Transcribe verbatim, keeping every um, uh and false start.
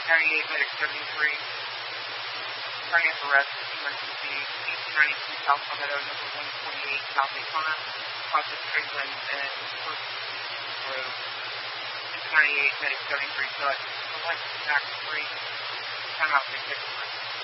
ninety-eight, medic seventy-three. Cardiac arrest, emergency, eighteen ninety-two South Palmetto, number one twenty-eight, South Daytona, process England, and first road. eighteen ninety-eight, medic seventy-three, so it's the left back three. Time out, six six.